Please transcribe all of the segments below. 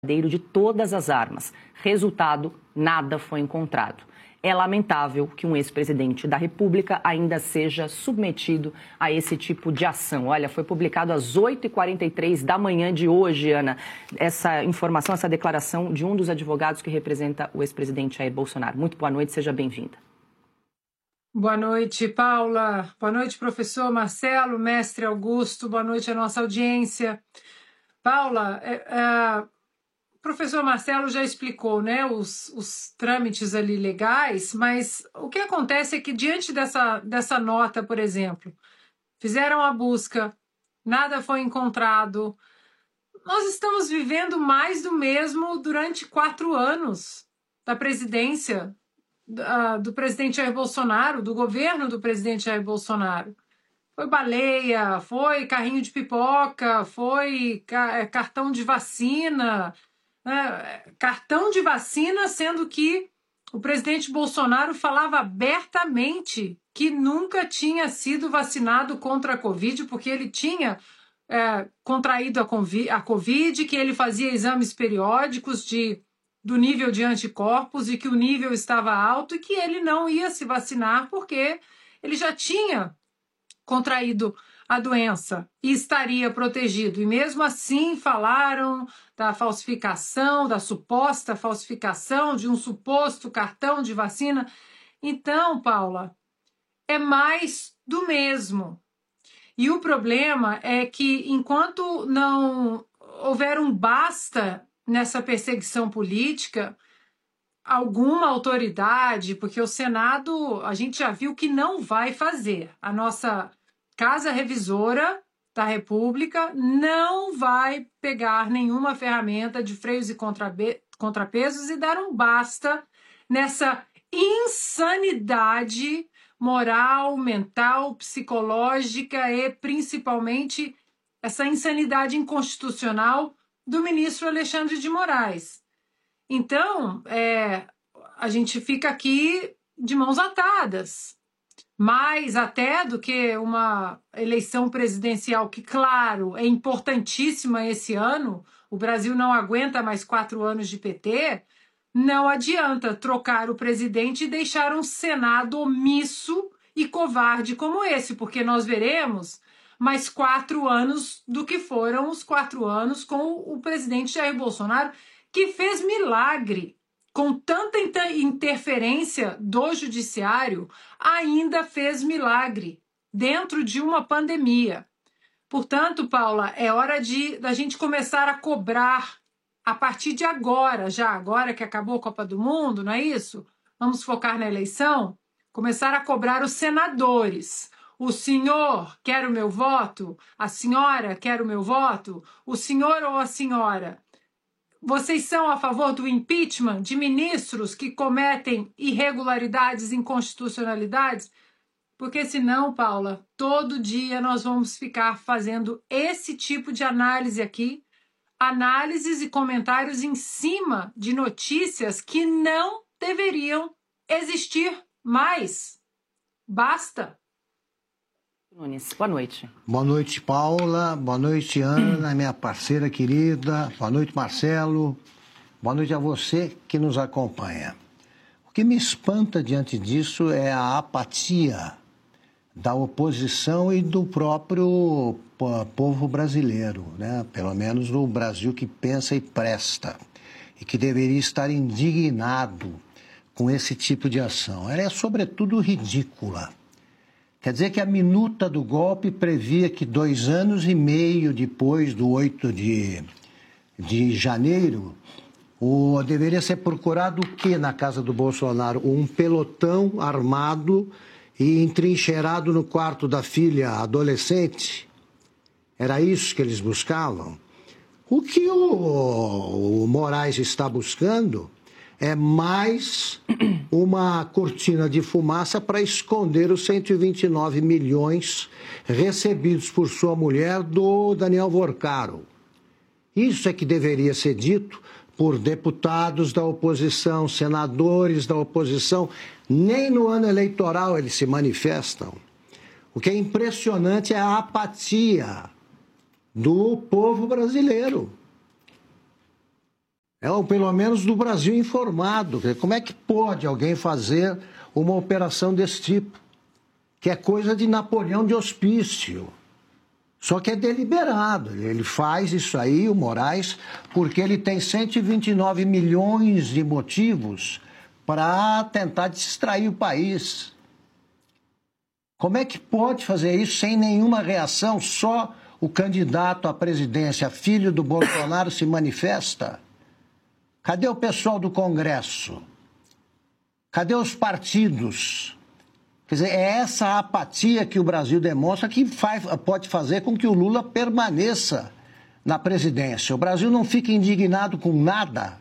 de todas as armas. Resultado, nada foi encontrado. É lamentável que um ex-presidente da República ainda seja submetido a esse tipo de ação. Olha, foi publicado às 8h43 da manhã de hoje, Ana, essa informação, essa declaração de um dos advogados que representa o ex-presidente Jair Bolsonaro. Muito boa noite, seja bem-vinda. Boa noite, Paula. Boa noite, professor Marcelo, mestre Augusto. Boa noite à nossa audiência. Paula, o professor Marcelo já explicou, né, os trâmites ali legais, mas o que acontece é que diante dessa nota, por exemplo, fizeram a busca, nada foi encontrado. Nós estamos vivendo mais do mesmo durante 4 anos da presidência do presidente Jair Bolsonaro, do governo do presidente Jair Bolsonaro. Foi baleia, foi carrinho de pipoca, foi cartão de vacina, cartão de vacina, sendo que o presidente Bolsonaro falava abertamente que nunca tinha sido vacinado contra a Covid, porque ele tinha contraído a Covid, que ele fazia exames periódicos do nível de anticorpos e que o nível estava alto e que ele não ia se vacinar porque ele já tinha contraído a doença e estaria protegido. E mesmo assim falaram da falsificação, da suposta falsificação de um suposto cartão de vacina. Então, Paula, é mais do mesmo. E o problema é que enquanto não houver um basta nessa perseguição política, alguma autoridade, porque o Senado, a gente já viu que não vai fazer. A nossa Casa Revisora da República não vai pegar nenhuma ferramenta de freios e contrapesos e dar um basta nessa insanidade moral, mental, psicológica e principalmente essa insanidade inconstitucional do ministro Alexandre de Moraes. Então, a gente fica aqui de mãos atadas, mais até do que uma eleição presidencial que, claro, é importantíssima esse ano, o Brasil não aguenta mais 4 anos de PT, não adianta trocar o presidente e deixar um Senado omisso e covarde como esse, porque nós veremos mais 4 anos do que foram os 4 anos com o presidente Jair Bolsonaro, que fez milagre. Com tanta interferência do judiciário, ainda fez milagre dentro de uma pandemia. Portanto, Paula, é hora da gente começar a cobrar a partir de agora, já agora que acabou a Copa do Mundo, não é isso? Vamos focar na eleição? Começar a cobrar os senadores. O senhor quer o meu voto? A senhora quer o meu voto? O senhor ou a senhora? Vocês são a favor do impeachment de ministros que cometem irregularidades e inconstitucionalidades? Porque senão, Paula, todo dia nós vamos ficar fazendo esse tipo de análise aqui, análises e comentários em cima de notícias que não deveriam existir mais. Basta. Nunes, boa noite. Boa noite, Paula. Boa noite, Ana, minha parceira querida. Boa noite, Marcelo. Boa noite a você que nos acompanha. O que me espanta diante disso é a apatia da oposição e do próprio povo brasileiro, né? Pelo menos no Brasil que pensa e presta, e que deveria estar indignado com esse tipo de ação. Ela é, sobretudo, ridícula. Quer dizer que a minuta do golpe previa que 2 anos e meio depois do 8 de janeiro, deveria ser procurado o quê na casa do Bolsonaro? Um pelotão armado e entrincheirado no quarto da filha adolescente? Era isso que eles buscavam? O que o Moraes está buscando é mais uma cortina de fumaça para esconder os 129 milhões recebidos por sua mulher do Daniel Vorcaro. Isso é que deveria ser dito por deputados da oposição, senadores da oposição. Nem no ano eleitoral eles se manifestam. O que é impressionante é a apatia do povo brasileiro. Ou pelo menos do Brasil informado. Como é que pode alguém fazer uma operação desse tipo? Que é coisa de Napoleão de Hospício. Só que é deliberado. Ele faz isso aí, o Moraes, porque ele tem 129 milhões de motivos para tentar distrair o país. Como é que pode fazer isso sem nenhuma reação? Só o candidato à presidência, filho do Bolsonaro, se manifesta? Cadê o pessoal do Congresso? Cadê os partidos? Quer dizer, é essa apatia que o Brasil demonstra que pode fazer com que o Lula permaneça na presidência. O Brasil não fica indignado com nada.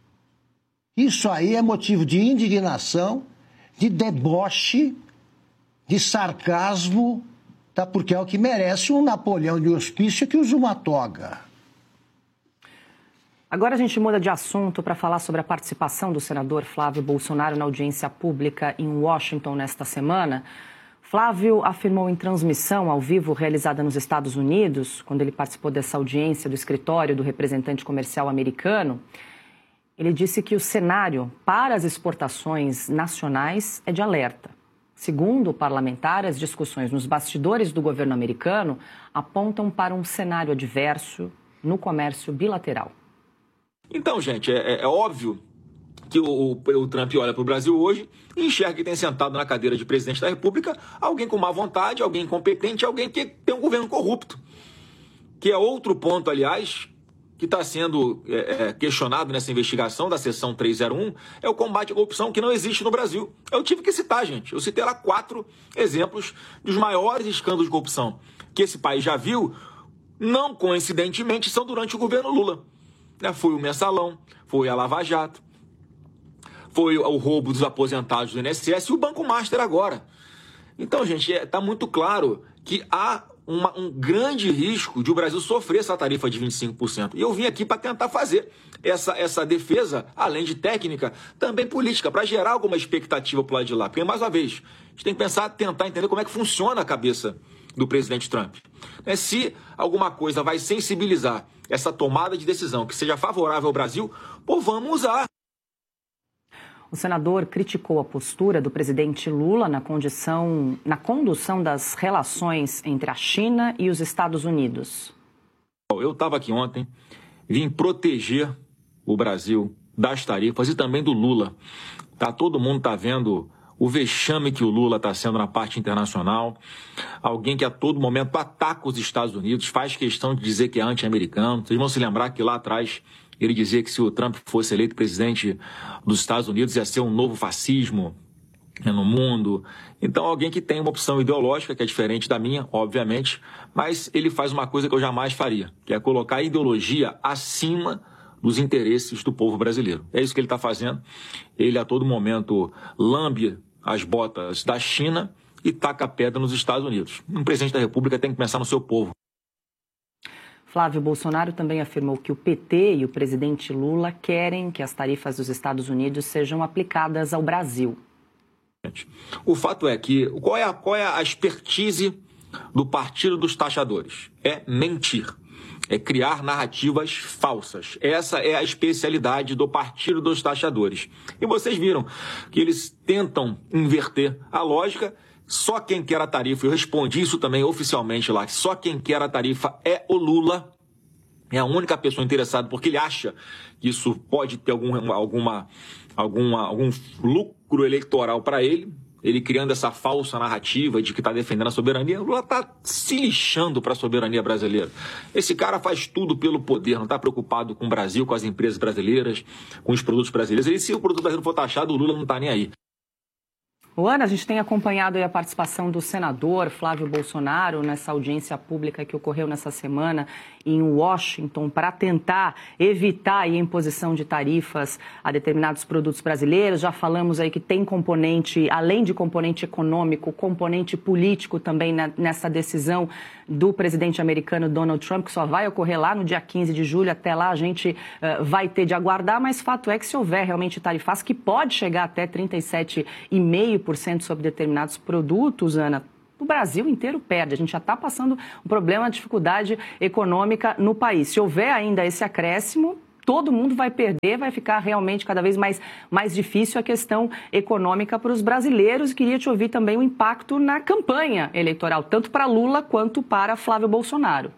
Isso aí é motivo de indignação, de deboche, de sarcasmo, tá? Porque é o que merece um Napoleão de Hospício que usa uma toga. Agora a gente muda de assunto para falar sobre a participação do senador Flávio Bolsonaro na audiência pública em Washington nesta semana. Flávio afirmou em transmissão ao vivo realizada nos Estados Unidos, quando ele participou dessa audiência do escritório do representante comercial americano, ele disse que o cenário para as exportações nacionais é de alerta. Segundo o parlamentar, as discussões nos bastidores do governo americano apontam para um cenário adverso no comércio bilateral. Então, gente, é óbvio que o Trump olha para o Brasil hoje e enxerga que tem sentado na cadeira de presidente da República alguém com má vontade, alguém incompetente, alguém que tem um governo corrupto. Que é outro ponto, aliás, que está sendo questionado nessa investigação da seção 301, é o combate à corrupção que não existe no Brasil. Eu tive que citar, gente. Eu citei lá 4 exemplos dos maiores escândalos de corrupção que esse país já viu, não coincidentemente, são durante o governo Lula. Foi o Mensalão, foi a Lava Jato, foi o roubo dos aposentados do INSS e o Banco Master agora. Então, gente, está muito claro que há um grande risco de o Brasil sofrer essa tarifa de 25%. E eu vim aqui para tentar fazer essa defesa, além de técnica, também política, para gerar alguma expectativa para o lado de lá. Porque, mais uma vez, a gente tem que tentar entender como é que funciona a cabeça do presidente Trump. Se alguma coisa vai sensibilizar essa tomada de decisão que seja favorável ao Brasil, vamos usar. O senador criticou a postura do presidente Lula na condução das relações entre a China e os Estados Unidos. Eu estava aqui ontem, vim proteger o Brasil das tarifas e também do Lula. Todo mundo está vendo o vexame que o Lula está sendo na parte internacional, alguém que a todo momento ataca os Estados Unidos, faz questão de dizer que é anti-americano. Vocês vão se lembrar que lá atrás ele dizia que se o Trump fosse eleito presidente dos Estados Unidos ia ser um novo fascismo no mundo. Então, alguém que tem uma opção ideológica que é diferente da minha, obviamente, mas ele faz uma coisa que eu jamais faria, que é colocar a ideologia acima dos interesses do povo brasileiro. É isso que ele está fazendo. Ele, a todo momento, lambe as botas da China e taca a pedra nos Estados Unidos. Um presidente da República tem que pensar no seu povo. Flávio Bolsonaro também afirmou que o PT e o presidente Lula querem que as tarifas dos Estados Unidos sejam aplicadas ao Brasil. O fato é que qual é a expertise do Partido dos Taxadores? É mentir. É criar narrativas falsas. Essa é a especialidade do Partido dos Taxadores. E vocês viram que eles tentam inverter a lógica. Só quem quer a tarifa, eu respondi isso também oficialmente lá, só quem quer a tarifa é o Lula. É a única pessoa interessada, porque ele acha que isso pode ter algum lucro eleitoral para ele. Ele criando essa falsa narrativa de que está defendendo a soberania. O Lula está se lixando para a soberania brasileira. Esse cara faz tudo pelo poder, não está preocupado com o Brasil, com as empresas brasileiras, com os produtos brasileiros. Se o produto brasileiro for taxado, o Lula não está nem aí. Ana, a gente tem acompanhado a participação do senador Flávio Bolsonaro nessa audiência pública que ocorreu nessa semana em Washington para tentar evitar a imposição de tarifas a determinados produtos brasileiros. Já falamos aí que tem componente, além de componente econômico, componente político também nessa decisão do presidente americano Donald Trump, que só vai ocorrer lá no dia 15 de julho. Até lá a gente vai ter de aguardar, mas fato é que se houver realmente tarifas que pode chegar até 37,5% sobre determinados produtos, Ana, o Brasil inteiro perde. A gente já está passando um problema, uma dificuldade econômica no país. Se houver ainda esse acréscimo, todo mundo vai perder, vai ficar realmente cada vez mais difícil a questão econômica para os brasileiros. Queria te ouvir também o impacto na campanha eleitoral, tanto para Lula quanto para Flávio Bolsonaro.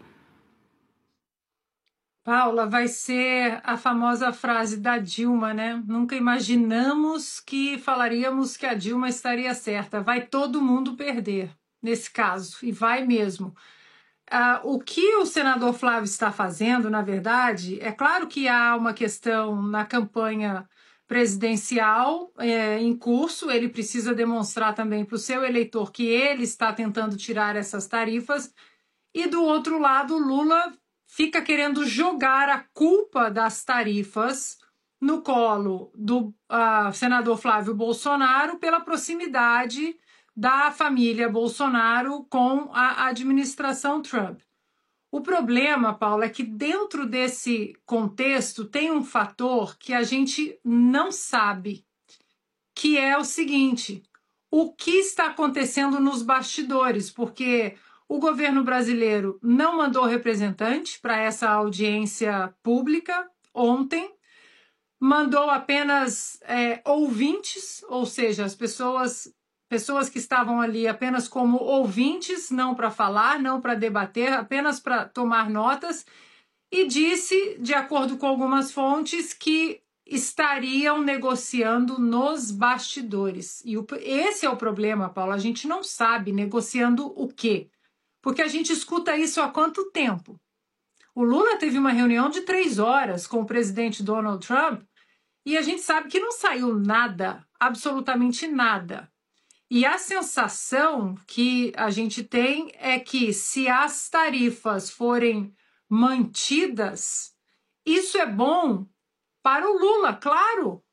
Paula, vai ser a famosa frase da Dilma, né? Nunca imaginamos que falaríamos que a Dilma estaria certa. Vai todo mundo perder nesse caso, e vai mesmo. O que o senador Flávio está fazendo, na verdade, é claro que há uma questão na campanha presidencial em curso, ele precisa demonstrar também para o seu eleitor que ele está tentando tirar essas tarifas, e do outro lado, Lula fica querendo jogar a culpa das tarifas no colo do senador Flávio Bolsonaro pela proximidade da família Bolsonaro com a administração Trump. O problema, Paula, é que dentro desse contexto tem um fator que a gente não sabe, que é o seguinte: o que está acontecendo nos bastidores, porque o governo brasileiro não mandou representante para essa audiência pública ontem, mandou apenas ouvintes, ou seja, as pessoas que estavam ali apenas como ouvintes, não para falar, não para debater, apenas para tomar notas, e disse, de acordo com algumas fontes, que estariam negociando nos bastidores. E esse é o problema, Paulo, a gente não sabe negociando o quê. Porque a gente escuta isso há quanto tempo? O Lula teve uma reunião de 3 horas com o presidente Donald Trump e a gente sabe que não saiu nada, absolutamente nada. E a sensação que a gente tem é que se as tarifas forem mantidas, isso é bom para o Lula, claro.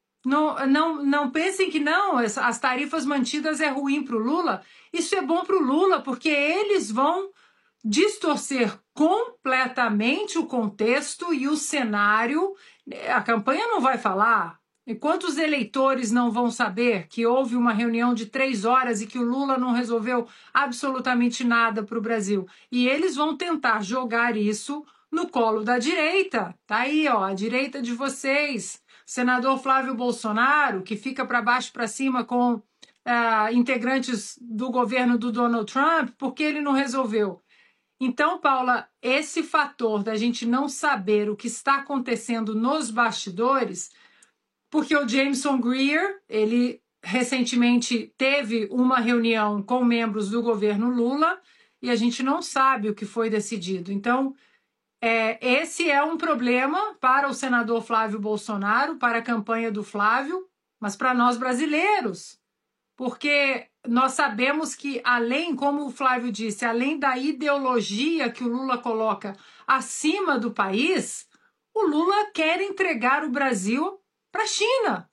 Não pensem que não, as tarifas mantidas é ruim para o Lula. Isso é bom para o Lula, porque eles vão distorcer completamente o contexto e o cenário. A campanha não vai falar. E quantos eleitores não vão saber que houve uma reunião de 3 horas e que o Lula não resolveu absolutamente nada para o Brasil? E eles vão tentar jogar isso no colo da direita. Tá aí, ó, a direita de vocês. Senador Flávio Bolsonaro, que fica para baixo para cima com integrantes do governo do Donald Trump, porque ele não resolveu. Então, Paula, esse fator da gente não saber o que está acontecendo nos bastidores, porque o Jameson Greer, ele recentemente teve uma reunião com membros do governo Lula e a gente não sabe o que foi decidido. Então, esse é um problema para o senador Flávio Bolsonaro, para a campanha do Flávio, mas para nós brasileiros, porque nós sabemos que, além, como o Flávio disse, além da ideologia que o Lula coloca acima do país, o Lula quer entregar o Brasil para a China.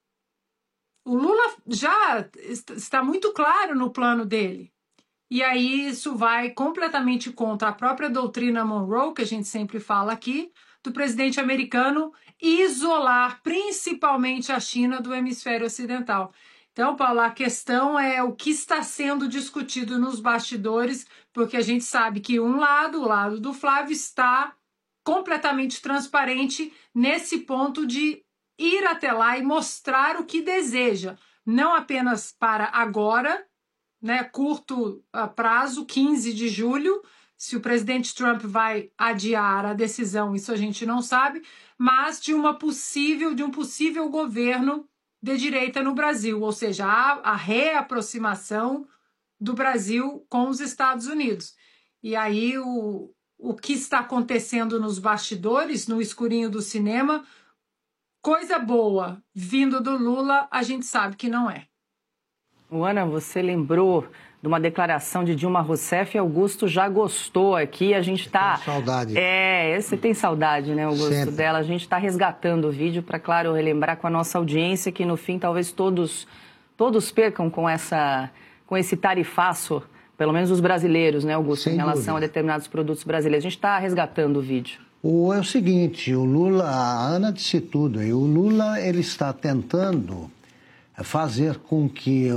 O Lula já está muito claro no plano dele. E aí isso vai completamente contra a própria doutrina Monroe, que a gente sempre fala aqui, do presidente americano isolar principalmente a China do hemisfério ocidental. Então, Paula, a questão é o que está sendo discutido nos bastidores, porque a gente sabe que o lado do Flávio, está completamente transparente nesse ponto de ir até lá e mostrar o que deseja, não apenas para agora, né, curto prazo, 15 de julho, se o presidente Trump vai adiar a decisão, isso a gente não sabe, mas de um possível governo de direita no Brasil, ou seja, a reaproximação do Brasil com os Estados Unidos. E aí o que está acontecendo nos bastidores, no escurinho do cinema, coisa boa vindo do Lula, a gente sabe que não é. Ana, você lembrou de uma declaração de Dilma Rousseff e Augusto já gostou aqui. A gente está... Saudade. Você tem saudade, né, Augusto, sempre dela. A gente está resgatando o vídeo para, claro, relembrar com a nossa audiência que, no fim, talvez todos percam com esse tarifaço, pelo menos os brasileiros, né, Augusto, sem em relação dúvida, a determinados produtos brasileiros. A gente está resgatando o vídeo. É o seguinte, o Lula, a Ana disse tudo, e o Lula ele está tentando fazer com que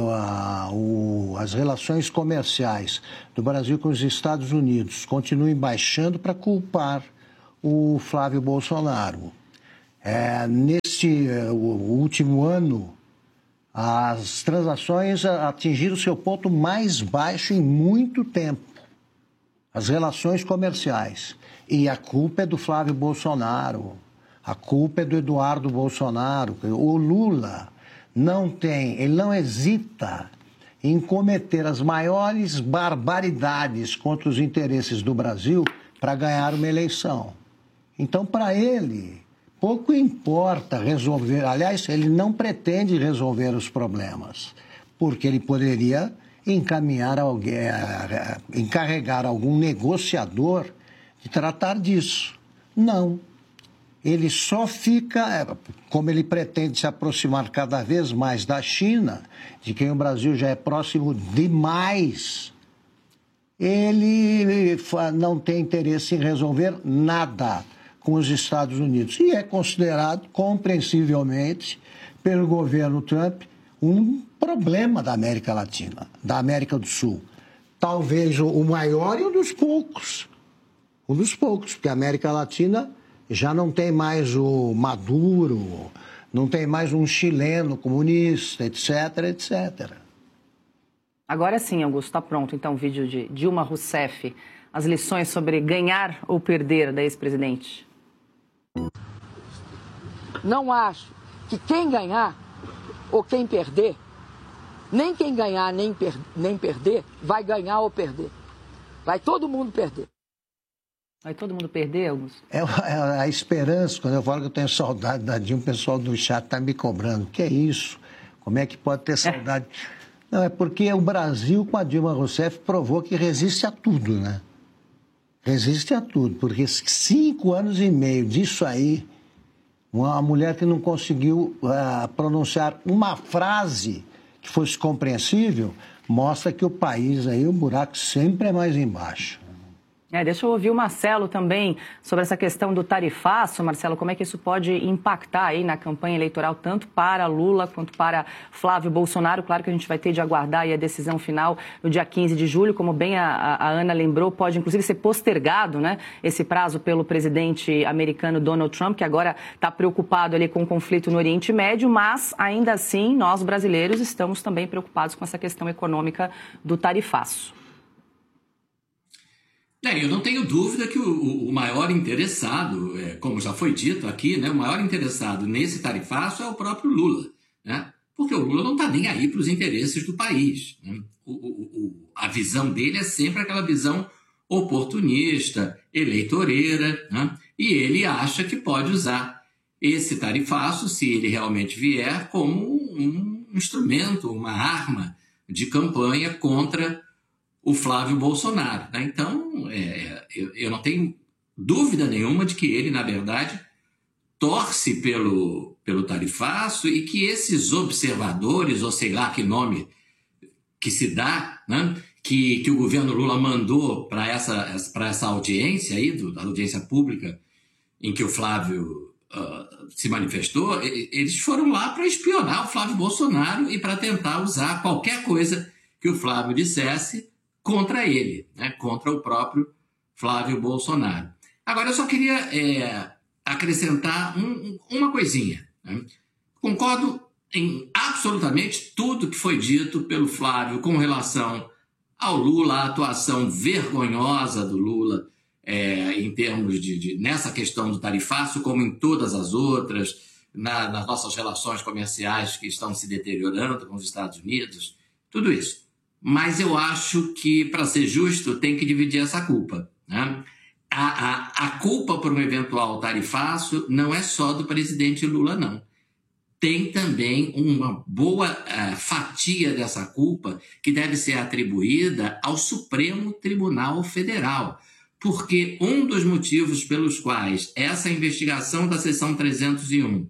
as relações comerciais do Brasil com os Estados Unidos continuem baixando para culpar o Flávio Bolsonaro. O último ano, as transações atingiram seu ponto mais baixo em muito tempo. As relações comerciais. E a culpa é do Flávio Bolsonaro, a culpa é do Eduardo Bolsonaro. O Lula ele não hesita em cometer as maiores barbaridades contra os interesses do Brasil para ganhar uma eleição. Então, para ele, pouco importa resolver, aliás, ele não pretende resolver os problemas, porque ele poderia encarregar algum negociador de tratar disso. Não. Ele só fica, como ele pretende se aproximar cada vez mais da China, de quem o Brasil já é próximo demais, ele não tem interesse em resolver nada com os Estados Unidos. E é considerado, compreensivelmente, pelo governo Trump, um problema da América Latina, da América do Sul. Talvez o maior e um dos poucos. Um dos poucos, porque a América Latina já não tem mais o Maduro, não tem mais um chileno comunista, etc, etc. Agora sim, Augusto, está pronto. Então, o vídeo de Dilma Rousseff, as lições sobre ganhar ou perder da ex-presidente. Não acho que quem ganhar ou quem perder, nem quem ganhar nem perder, vai ganhar ou perder. Vai todo mundo perder. Vai todo mundo perder, Augusto? É a esperança, quando eu falo que eu tenho saudade da Dilma, o pessoal do chat está me cobrando. Que é isso? Como é que pode ter saudade? Não, é porque o Brasil, com a Dilma Rousseff, provou que resiste a tudo, né? Resiste a tudo, porque 5 anos e meio disso aí, uma mulher que não conseguiu pronunciar uma frase que fosse compreensível, mostra que o país aí, o buraco sempre é mais embaixo. Deixa eu ouvir o Marcelo também sobre essa questão do tarifaço. Marcelo, como é que isso pode impactar aí na campanha eleitoral, tanto para Lula quanto para Flávio Bolsonaro? Claro que a gente vai ter de aguardar aí a decisão final no dia 15 de julho, como bem a Ana lembrou, pode inclusive ser postergado, né, esse prazo pelo presidente americano Donald Trump, que agora está preocupado ali com o conflito no Oriente Médio, mas ainda assim nós brasileiros estamos também preocupados com essa questão econômica do tarifaço. Eu não tenho dúvida que o maior interessado, como já foi dito aqui, né, o maior interessado nesse tarifaço é o próprio Lula, né? Porque o Lula não está nem aí para os interesses do país, né? A visão dele é sempre aquela visão oportunista, eleitoreira, né? E ele acha que pode usar esse tarifaço, se ele realmente vier, como um instrumento, uma arma de campanha contra o Flávio Bolsonaro, né? Então, eu não tenho dúvida nenhuma de que ele, na verdade, torce pelo tarifaço e que esses observadores, ou sei lá que nome que se dá, né, que o governo Lula mandou para essa audiência aí, da audiência pública em que o Flávio se manifestou, eles foram lá para espionar o Flávio Bolsonaro e para tentar usar qualquer coisa que o Flávio dissesse contra ele, né? Contra o próprio Flávio Bolsonaro. Agora, eu só queria acrescentar uma coisinha, né? Concordo em absolutamente tudo que foi dito pelo Flávio com relação ao Lula, a atuação vergonhosa do Lula em termos nessa questão do tarifaço, como em todas as outras, nas nossas relações comerciais que estão se deteriorando com os Estados Unidos, tudo isso. Mas eu acho que, para ser justo, tem que dividir essa culpa, né? A culpa por um eventual tarifaço não é só do presidente Lula, não. Tem também uma boa fatia dessa culpa que deve ser atribuída ao Supremo Tribunal Federal, porque um dos motivos pelos quais essa investigação da seção 301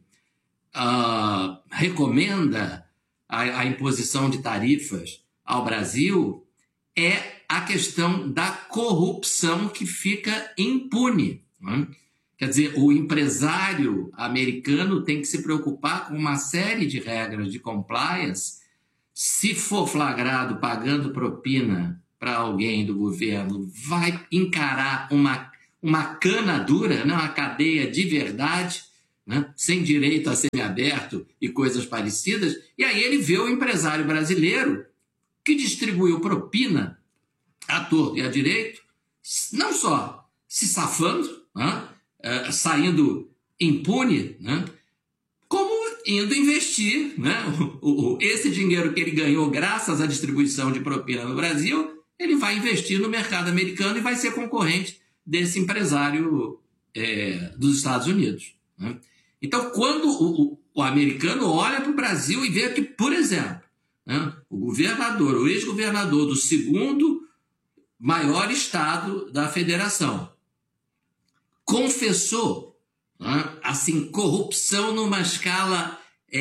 recomenda a imposição de tarifas ao Brasil é a questão da corrupção que fica impune, né? Quer dizer, o empresário americano tem que se preocupar com uma série de regras de compliance. Se for flagrado pagando propina para alguém do governo, vai encarar uma cana dura, né? Uma cadeia de verdade, né, sem direito a semiaberto e coisas parecidas, e aí ele vê o empresário brasileiro que distribuiu propina à torto e à direito, não só se safando, né, saindo impune, né, como indo investir, né, esse dinheiro que ele ganhou graças à distribuição de propina no Brasil, ele vai investir no mercado americano e vai ser concorrente desse empresário dos Estados Unidos, né? Então, quando o americano olha para o Brasil e vê que, por exemplo, né, o ex-governador do segundo maior estado da federação confessou, né, assim, corrupção numa escala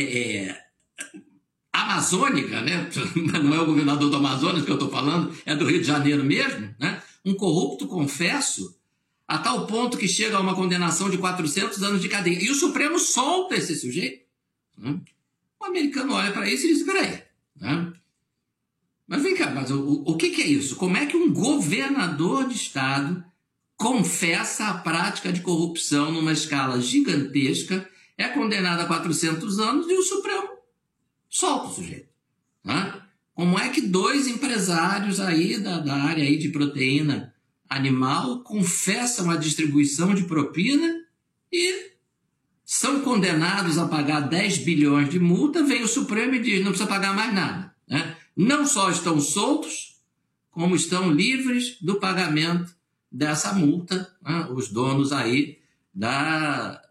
amazônica, né? Não é o governador do Amazonas que eu estou falando, é do Rio de Janeiro mesmo, né? Um corrupto, confesso, a tal ponto que chega a uma condenação de 400 anos de cadeia. E o Supremo solta esse sujeito, né? O americano olha para isso e diz, peraí, né? Mas vem cá, mas o que é isso? Como é que um governador de estado confessa a prática de corrupção numa escala gigantesca, é condenado a 400 anos e o Supremo solta o sujeito, né? Como é que dois empresários aí da área aí de proteína animal confessam a distribuição de propina e são condenados a pagar 10 bilhões de multa, vem o Supremo e diz, não precisa pagar mais nada, né? Não só estão soltos, como estão livres do pagamento dessa multa, né? Os donos aí da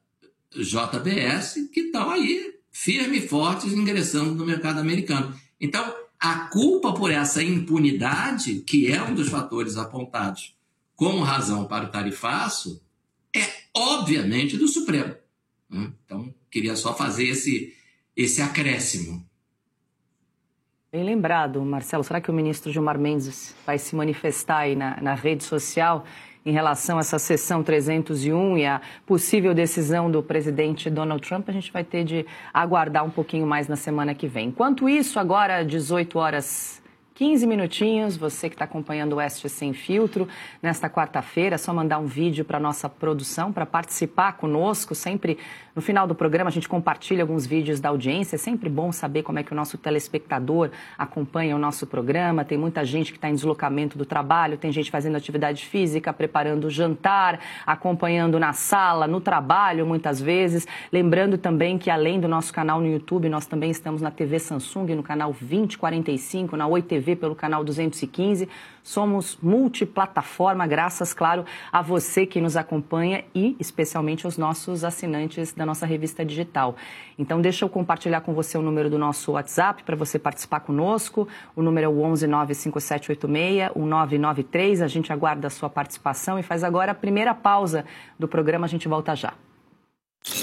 JBS, que estão aí firmes e fortes ingressando no mercado americano. Então, a culpa por essa impunidade, que é um dos fatores apontados como razão para o tarifaço, é obviamente do Supremo. Então, queria só fazer esse acréscimo. Bem lembrado, Marcelo. Será que o ministro Gilmar Mendes vai se manifestar aí na rede social em relação a essa sessão 301 e a possível decisão do presidente Donald Trump? A gente vai ter de aguardar um pouquinho mais na semana que vem. Enquanto isso, agora 18 horas 15 minutinhos, você que está acompanhando o Oeste Sem Filtro, nesta quarta-feira, é só mandar um vídeo para a nossa produção, para participar conosco. Sempre no final do programa a gente compartilha alguns vídeos da audiência, é sempre bom saber como é que o nosso telespectador acompanha o nosso programa. Tem muita gente que está em deslocamento do trabalho, tem gente fazendo atividade física, preparando o jantar, acompanhando na sala, no trabalho muitas vezes. Lembrando também que além do nosso canal no YouTube, nós também estamos na TV Samsung, no canal 2045, na Oi TV, pelo canal 215. Somos multiplataforma, graças, claro, a você que nos acompanha e especialmente aos nossos assinantes da nossa revista digital. Então, deixa eu compartilhar com você o número do nosso WhatsApp para você participar conosco. O número é o 11 95786 1993. A gente aguarda a sua participação e faz agora a primeira pausa do programa. A gente volta já.